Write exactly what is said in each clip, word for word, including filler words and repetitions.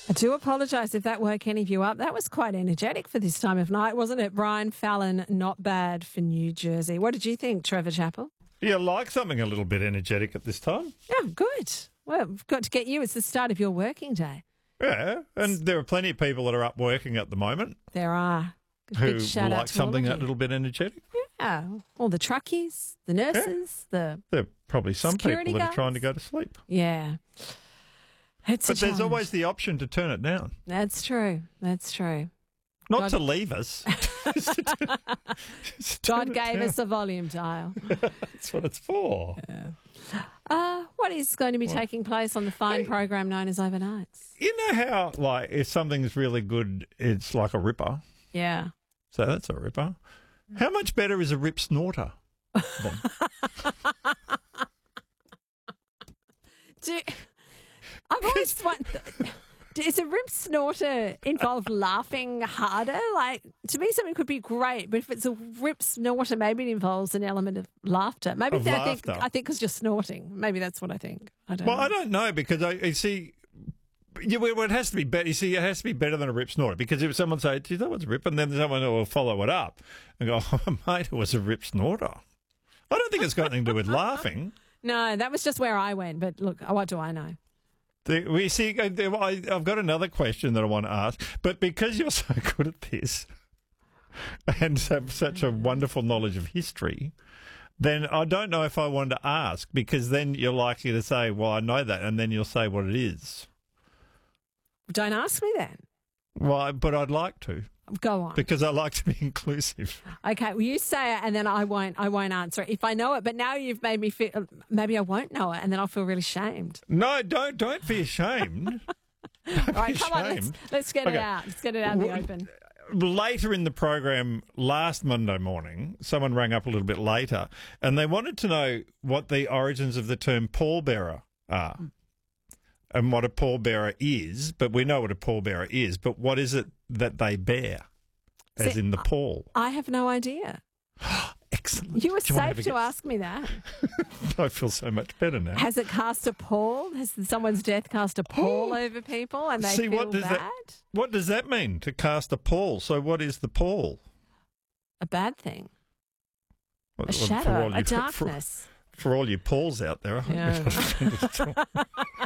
I do apologise if that woke any of you up. That was quite energetic for this time of night, wasn't it? Brian Fallon, not bad for New Jersey. What did you think, Trevor Chappell? You like something a little bit energetic at this time? Oh, good. Well, we've got to get you. It's the start of your working day. Yeah, and there are plenty of people that are up working at the moment. There are. A who big shout out like to something all that of you. little bit energetic. Yeah, all the truckies, the nurses, the There are probably some Security people that guards. are trying to go to sleep. yeah. It's But a there's challenge. always the option to turn it down. That's true. That's true. Not God- to leave us. Just to turn- just turn God it gave down. us a volume dial. That's what it's for. Uh, what is going to be taking place on the fine program known as Overnights? You know how, like, if something's really good, it's like a ripper. Yeah. So that's a ripper. How much better is a rip snorter? than- Do, I've always wondered, does a rip snorter involve laughing harder? Like, to me, something could be great, but if it's a rip snorter, maybe it involves an element of laughter. Maybe Of I think laughter. I think because you're snorting. Maybe that's what I think. I don't Well, know. I don't know because I, I see. Yeah, well, it has to be better. You see, it has to be better than a rip snorter because if someone says, "Gee, that was a rip," and then someone will follow it up and go, "Oh, mate, it was a rip snorter." I don't think it's got anything to do with laughing. No, that was just where I went. But look, what do I know? The, we see. I- I've got another question that I want to ask, but because you're so good at this and have such a wonderful knowledge of history, then I don't know if I want to ask because then you're likely to say, "Well, I know that," and then you'll say what it is. Don't ask me then. Well, but I'd like to Go on. because I like to be inclusive. Okay, well, you say it, and then I won't. I won't answer it if I know it. But now you've made me feel. Maybe I won't know it, and then I'll feel really shamed. No, don't don't be ashamed. Don't All right, be come on, let's, ashamed. let's get it Okay. out. Let's get it out in the Well, open. Later in the program last Monday morning, someone rang up a little bit later and they wanted to know what the origins of the term pallbearer are and what a pallbearer is. But we know what a pallbearer is, but what is it that they bear, as See, in the pall? I have no idea. Excellent. You were Do you want safe to to have ask me that. a- I feel so much better now. Has it cast a pall? Has someone's death cast a pall over people and they See, feel what does bad? that- What does that mean, to cast a pall? So what is the pall? A bad thing. Well, A for shadow. all A you- for- darkness. For all you Pauls out there, I hope Yeah. you're not offended at all.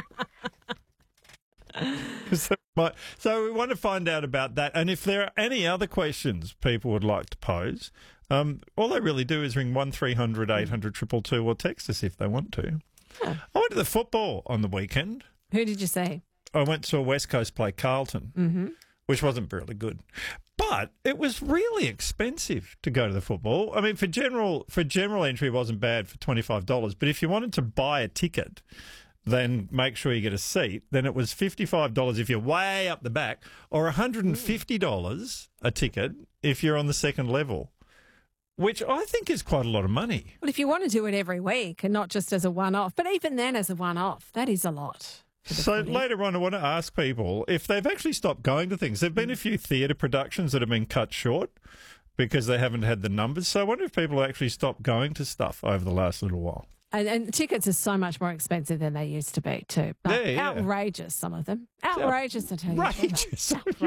so, my- so we want to find out about that. And if there are any other questions people would like to pose, um, all they really do is ring one three hundred eight hundred two two two or text us if they want to. Yeah. I went to the football on the weekend. Who did you see? I went to a West Coast play, Carlton, Mm-hmm. which wasn't really good. But it was really expensive to go to the football. I mean, for general for general entry, it wasn't bad for twenty-five dollars. But if you wanted to buy a ticket, then make sure you get a seat. Then it was fifty-five dollars if you're way up the back, or one hundred fifty dollars a ticket if you're on the second level, which I think is quite a lot of money. Well, if you want to do it every week and not just as a one-off, but even then as a one-off, that is a lot. for the So footy. later on, I want to ask people if they've actually stopped going to things. There have been a few theatre productions that have been cut short because they haven't had the numbers. So I wonder if people have actually stopped going to stuff over the last little while. And, and tickets are so much more expensive than they used to be, too. But Yeah, yeah. outrageous, some of them. Outrageous, I tell you. Outrageous.